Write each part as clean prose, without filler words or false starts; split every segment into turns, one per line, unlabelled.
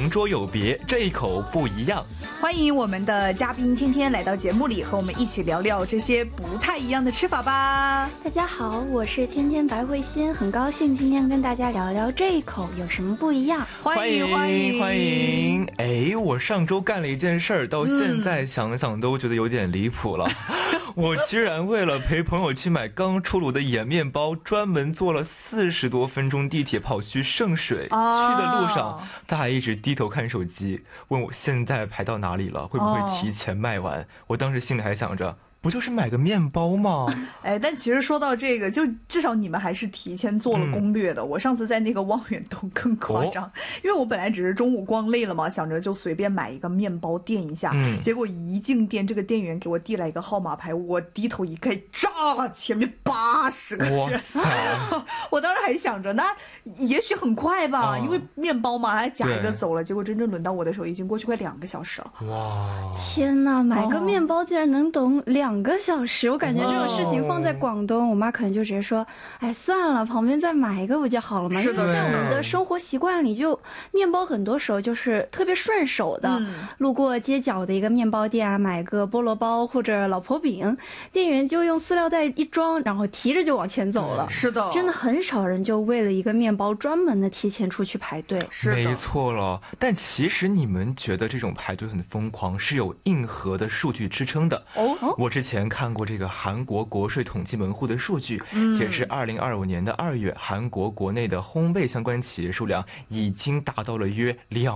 同桌有别，这一口不一样。
欢迎我们的嘉宾天天来到节目里，和我们一起聊聊这些不太一样的吃法吧。
大家好，我是天天白慧欣，很高兴今天跟大家聊聊这一口有什么不一样。
欢迎欢迎
欢迎！哎，我上周干了一件事儿，到现在想想都觉得有点离谱了。我居然为了陪朋友去买刚出炉的盐面包，专门坐了40多分钟地铁跑去圣水。去的路上，他还一直低头看手机，问我现在排到哪里了，会不会提前卖完。我当时心里还想着，不就是买个面包吗？
哎，但其实说到这个，就至少你们还是提前做了攻略的。我上次在那个望远洞更夸张，因为我本来只是中午逛累了嘛，想着就随便买一个面包垫一下，结果一进店，这个店员给我递来一个号码牌，我低头一看，炸了，前面80个人。
哇塞！
我当时还想着，那也许很快吧，因为面包嘛，还夹一个走了。结果真正轮到我的时候，已经过去快2个小时了。
哇！
天哪，买个面包竟然能等2个小时，我感觉这种事情放在广东，我妈可能就直接说，哎，算了，旁边再买一个不就好了吗？
是的，
因为在我们的生活习惯里，就面包很多时候就是特别顺手的。路过街角的一个面包店啊，买个菠萝包或者老婆饼，店员就用塑料袋一装，然后提着就往前走了。
是的，
真的很少人就为了一个面包专门的提前出去排队。
是的，
没错了。但其实你们觉得这种排队很疯狂，是有硬核的数据支撑的。我之前看过这个韩国国税统计门户的数据，截至2025年的2月，韩国国内的烘焙相关企业数量已经达到了约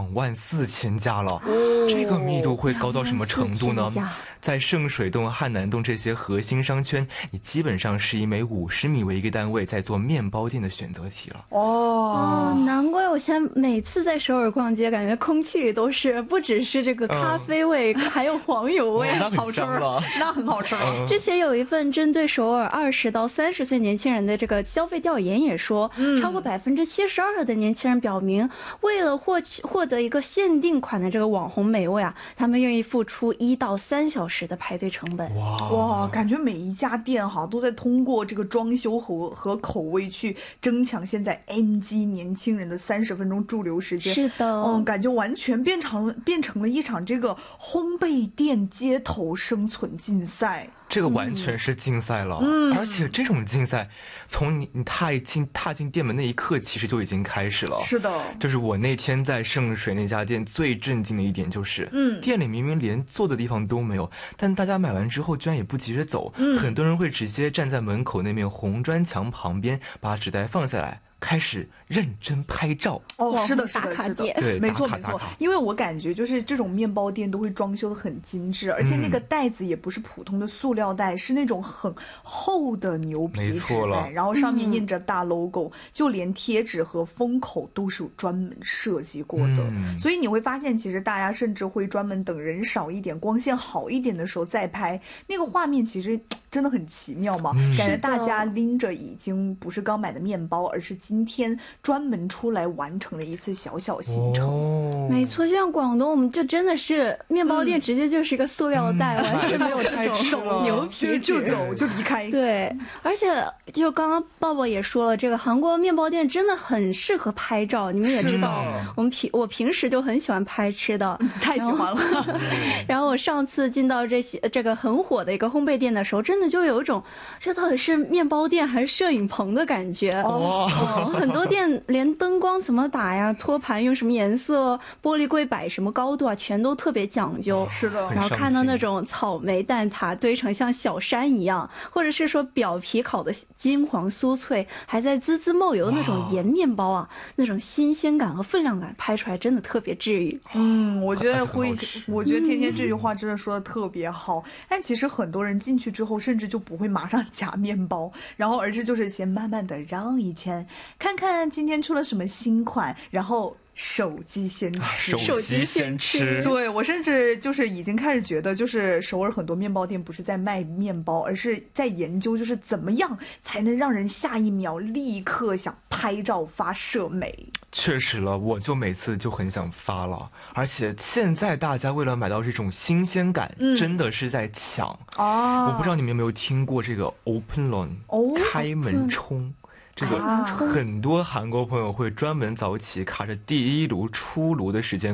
24000家了。这个密度会高到什么程度呢？在圣水洞、汉南洞这些核心商圈，你基本上是以每50米为一个单位在做面包店的选择题了。
难怪我现在每次在首尔逛街，感觉空气里都是不只是这个咖啡味，还有黄油味，
好吃了，
那很好吃了。
之前有一份针对首尔20到30岁年轻人的这个消费调研也说，超过72%的年轻人表明，为了获得一个限定款的这个网红美味啊，他们愿意付出1到3小时的排队成本。
哇，感觉每一家店哈都在通过这个装修和口味去争抢现在 MG 年轻人的30分钟驻留时间。
是的，
感觉完全变成了一场这个烘焙店街头生存竞赛。
这个完全是竞赛了，而且这种竞赛从你踏进店门那一刻其实就已经开始了。
是的，
就是我那天在圣水那家店最震惊的一点就是，店里明明连坐的地方都没有，但大家买完之后居然也不急着走，很多人会直接站在门口那面红砖墙旁边，把纸袋放下来，开始认真拍照。
是的，
对，
没错。因为我感觉就是这种面包店都会装修的很精致，而且那个袋子也不是普通的塑料袋，是那种很厚的牛皮纸袋，然后上面印着大 logo，就连贴纸和封口都是有专门设计过的。所以你会发现，其实大家甚至会专门等人少一点、光线好一点的时候再拍，那个画面其实真的很奇妙嘛。感觉大家拎着已经不是刚买的面包，而是今天专门出来完成了一次小小行程。
没错，就像广东，我们就真的是面包店直接就是一个塑料袋，完全没有那种牛皮
就走就离开。
对，而且就刚刚抱抱也说了，这个韩国面包店真的很适合拍照。你们也知道，我平时就很喜欢拍吃的，
太喜欢了。
然后我上次进到这个很火的一个烘焙店的时候，真的就有一种这到底是面包店还是摄影棚的感觉。很多店连灯光怎么打呀，托盘用什么颜色，玻璃柜摆什么高度啊，全都特别讲究。
是的，
然后看到那种草莓蛋挞堆成像小山一样，或者是说表皮烤的金黄酥脆，还在滋滋冒油的那种盐面包啊，那种新鲜感和分量感拍出来真的特别治愈。
我觉得天天这句话真的说的特别好。但其实很多人进去之后，甚至就不会马上夹面包，然后而是就是先慢慢的绕一圈，看看今天出了什么新款，然后手机先吃。对，我甚至就是已经开始觉得，就是首尔很多面包店不是在卖面包，而是在研究就是怎么样才能让人下一秒立刻想拍照发社美。
确实了，我就每次就很想发了，而且现在大家为了买到这种新鲜感，真的是在抢。我不知道你们有没有听过这个 Open Run 开门冲。这个很多韩国朋友会专门早起卡着第一炉出炉的时间